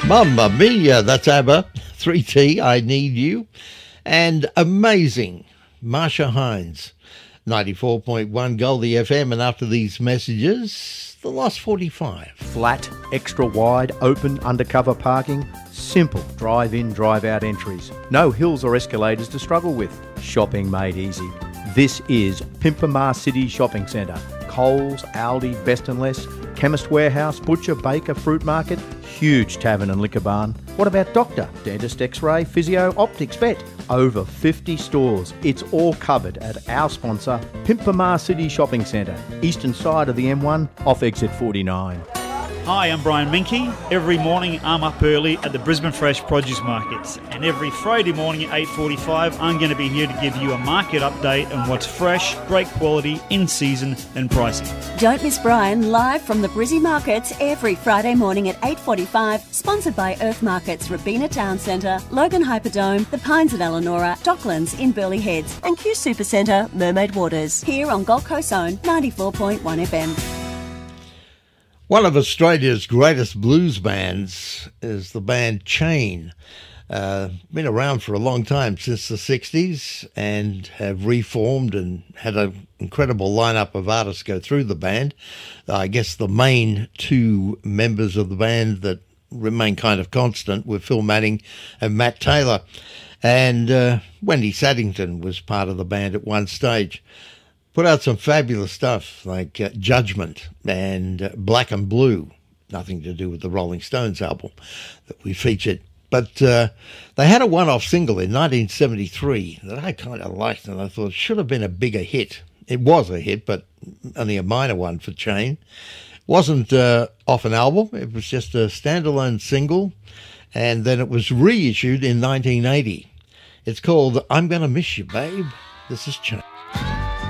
Mamma Mia, that's ABBA. 3T, I Need You. And Amazing, Marsha Hines. 94.1 Goldie FM, and after these messages, the Lost 45. Flat, extra wide, open, undercover parking. Simple drive-in, drive-out entries. No hills or escalators to struggle with. Shopping made easy. This is Pimpamar City Shopping Centre. Coles, Aldi, Best and Less, Chemist Warehouse, Butcher, Baker, Fruit Market, huge tavern and liquor barn. What about doctor, dentist, x-ray, physio, optics, vet? Over 50 stores. It's all covered at our sponsor, Pimpamar City Shopping Centre, eastern side of the M1, off exit 49. Hi, I'm Brian Minky. Every morning I'm up early at the Brisbane Fresh Produce Markets, and every Friday morning at 8:45 I'm going to be here to give you a market update on what's fresh, great quality, in season and pricing. Don't miss Brian live from the Brizzy Markets every Friday morning at 8:45, sponsored by Earth Markets, Robina Town Centre, Logan Hyperdome, The Pines at Elanora, Docklands in Burleigh Heads, and Q Supercentre, Mermaid Waters, here on Gold Coast Zone 94.1 FM. One of Australia's greatest blues bands is the band Chain. Been around for a long time, since the 60s, and have reformed and had an incredible lineup of artists go through the band. I guess the main two members of the band that remain kind of constant were Phil Manning and Matt Taylor. And Wendy Saddington was part of the band at one stage. Put out some fabulous stuff like Judgment and Black and Blue. Nothing to do with the Rolling Stones album that we featured. But they had a one-off single in 1973 that I kind of liked, and I thought it should have been a bigger hit. It was a hit, but only a minor one for Chain. Wasn't off an album. It was just a standalone single, and then it was reissued in 1980. It's called I'm Gonna Miss You, Babe. This is Chain.